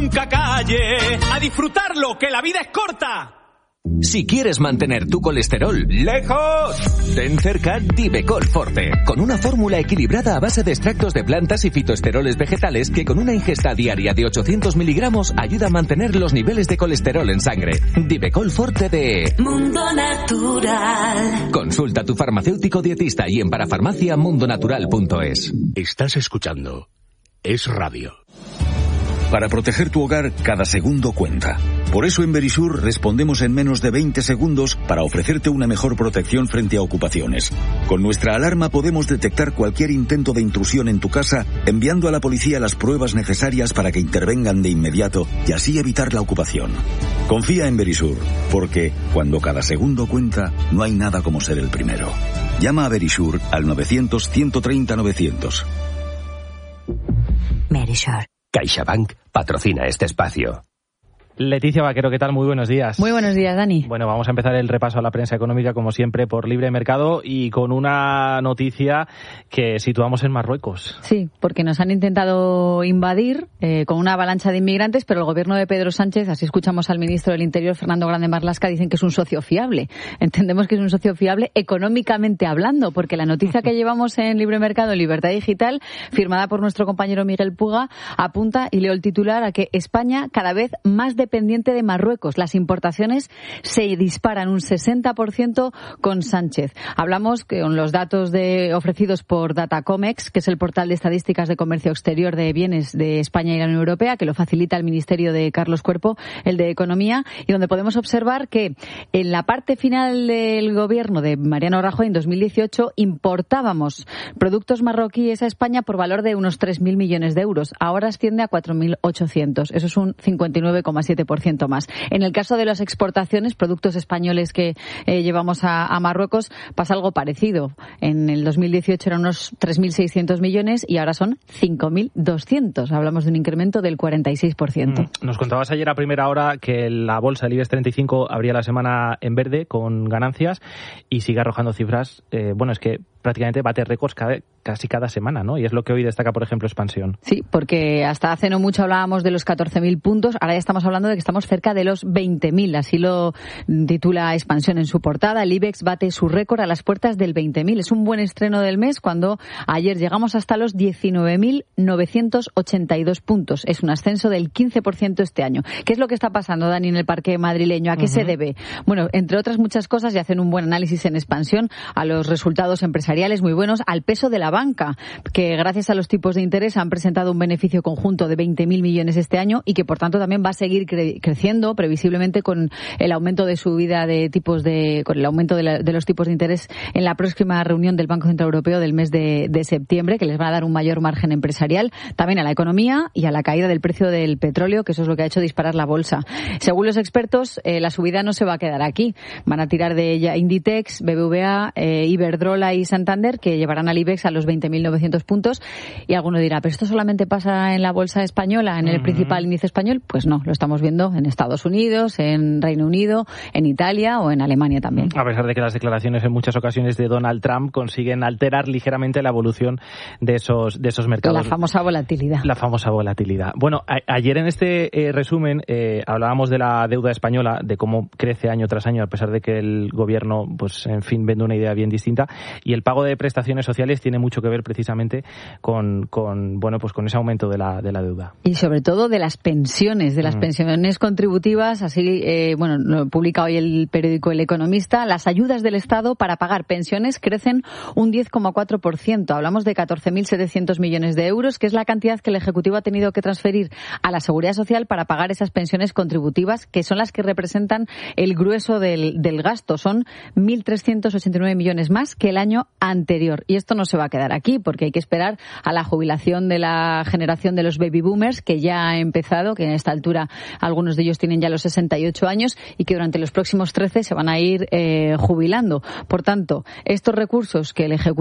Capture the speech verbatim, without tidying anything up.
nunca calle. A disfrutarlo, que la vida es corta. Si quieres mantener tu colesterol lejos, ten cerca Divecol Forte, con una fórmula equilibrada a base de extractos de plantas y fitoesteroles vegetales que con una ingesta diaria de ochocientos miligramos ayuda a mantener los niveles de colesterol en sangre. Divecol Forte de Mundo Natural. Consulta a tu farmacéutico dietista y en parafarmacia mundonatural punto es. Estás escuchando Es Radio. Para proteger tu hogar, cada segundo cuenta. Por eso en Verisur respondemos en menos de veinte segundos para ofrecerte una mejor protección frente a ocupaciones. Con nuestra alarma podemos detectar cualquier intento de intrusión en tu casa, enviando a la policía las pruebas necesarias para que intervengan de inmediato y así evitar la ocupación. Confía en Verisur, porque cuando cada segundo cuenta, no hay nada como ser el primero. Llama a Verisur al novecientos, ciento treinta, novecientos. Verisur. CaixaBank patrocina este espacio. Leticia Vaquero, ¿qué tal? Muy buenos días. Muy buenos días, Dani. Bueno, vamos a empezar el repaso a la prensa económica, como siempre, por Libre Mercado y con una noticia que situamos en Marruecos. Sí, porque nos han intentado invadir eh, con una avalancha de inmigrantes, pero el gobierno de Pedro Sánchez, así escuchamos al ministro del Interior, Fernando Grande Marlaska, dicen que es un socio fiable. Entendemos que es un socio fiable económicamente hablando, porque la noticia que llevamos en Libre Mercado, en Libertad Digital, firmada por nuestro compañero Miguel Puga, apunta, y leo el titular, a que España cada vez más de dependiente de Marruecos. Las importaciones se disparan un sesenta por ciento con Sánchez. Hablamos con los datos de, ofrecidos por Datacomex, que es el portal de estadísticas de comercio exterior de bienes de España y la Unión Europea, que lo facilita el Ministerio de Carlos Cuerpo, el de Economía, y donde podemos observar que en la parte final del gobierno de Mariano Rajoy en dos mil dieciocho importábamos productos marroquíes a España por valor de unos tres mil millones de euros. Ahora asciende a cuatro mil ochocientos. Eso es un cincuenta y nueve coma siete por ciento más. En el caso de las exportaciones, productos españoles que eh, llevamos a, a Marruecos, pasa algo parecido. En el dos mil dieciocho eran unos tres mil seiscientos millones y ahora son cinco mil doscientos. Hablamos de un incremento del cuarenta y seis por ciento. Mm. Nos contabas ayer a primera hora que la bolsa, el IBEX treinta y cinco, abría la semana en verde con ganancias y sigue arrojando cifras. Eh, bueno, es que prácticamente bate récords cada, casi cada semana, ¿no? Y es lo que hoy destaca, por ejemplo, Expansión. Sí, porque hasta hace no mucho hablábamos de los catorce mil puntos, ahora ya estamos hablando de que estamos cerca de los veinte mil, así lo titula Expansión en su portada. El IBEX bate su récord a las puertas del veinte mil. Es un buen estreno del mes cuando ayer llegamos hasta los diecinueve mil novecientos ochenta y dos puntos. Es un ascenso del quince por ciento este año. ¿Qué es lo que está pasando, Dani, en el parque madrileño? ¿A qué uh-huh. se debe? Bueno, entre otras muchas cosas, y hacen un buen análisis en Expansión, a los resultados empresariales muy buenos, al peso de la banca, que gracias a los tipos de interés han presentado un beneficio conjunto de veinte mil millones este año y que por tanto también va a seguir cre- creciendo previsiblemente con el aumento de subida de tipos de, con el aumento de, la, de los tipos de interés en la próxima reunión del Banco Central Europeo del mes de, de septiembre, que les va a dar un mayor margen empresarial, también a la economía y a la caída del precio del petróleo, que eso es lo que ha hecho disparar la bolsa. Según los expertos, eh, la subida no se va a quedar aquí. Van a tirar de ella Inditex, B B V A, eh, Iberdrola y Santander, que llevarán al IBEX a los veinte mil novecientos puntos. Y alguno dirá, ¿pero esto solamente pasa en la bolsa española, en el uh-huh. principal índice español? Pues no, lo estamos viendo en Estados Unidos, en Reino Unido, en Italia o en Alemania también. A pesar de que las declaraciones en muchas ocasiones de Donald Trump consiguen alterar ligeramente la evolución de esos, de esos mercados. La famosa volatilidad. La famosa volatilidad. Bueno, a, ayer en este eh, resumen eh, hablábamos de la deuda española, de cómo crece año tras año, a pesar de que el gobierno, pues en fin, vende una idea bien distinta, y el pago de prestaciones sociales tiene mucho que ver precisamente con, con bueno, pues con ese aumento de la, de la deuda. Y sobre todo de las pensiones, de las mm. pensiones contributivas, así, eh, bueno, lo publica hoy el periódico El Economista, las ayudas del Estado para pagar pensiones crecen un diez coma cuatro por ciento. Hablamos de catorce mil setecientos millones de euros, que es la cantidad que el Ejecutivo ha tenido que transferir a la Seguridad Social para pagar esas pensiones contributivas, que son las que representan el grueso del, del gasto. Son mil trescientos ochenta y nueve millones más que el año anterior. Y esto no se va a quedar aquí, porque hay que esperar a la jubilación de la generación de los baby boomers, que ya ha empezado, que en esta altura algunos de ellos tienen ya los sesenta y ocho años y que durante los próximos trece se van a ir eh, jubilando. Por tanto, estos recursos que el Ejecutivo